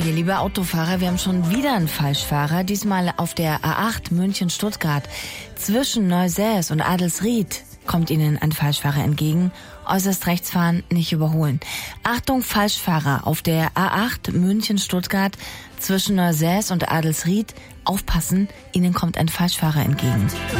hier, liebe Autofahrer, wir haben schon wieder einen Falschfahrer, diesmal auf der A8 München-Stuttgart. Zwischen Neusäß und Adelsried kommt Ihnen ein Falschfahrer entgegen. Äußerst rechts fahren, nicht überholen. Achtung, Falschfahrer auf der A8 München-Stuttgart zwischen Neusäß und Adelsried. Aufpassen, Ihnen kommt ein Falschfahrer entgegen.